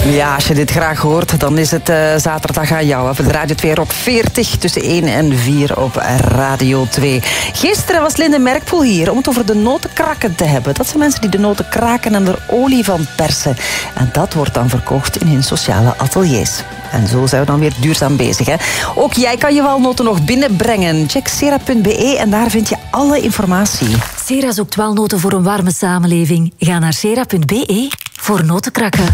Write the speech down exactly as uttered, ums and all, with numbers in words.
Ja, als je dit graag hoort, dan is het uh, zaterdag aan jou. Op de Radio twee Rock veertig, tussen één en vier op Radio twee. Gisteren was Linde Merkpoel hier om het over de notenkrakken te hebben. Dat zijn mensen die de noten kraken en er olie van persen. En dat wordt dan verkocht in hun sociale ateliers. En zo zijn we dan weer duurzaam bezig. Hè? Ook jij kan je walnoten nog binnenbrengen. Check sera punt be en daar vind je alle informatie. Sera zoekt walnoten voor een warme samenleving. Ga naar sera punt be voor notenkrakken.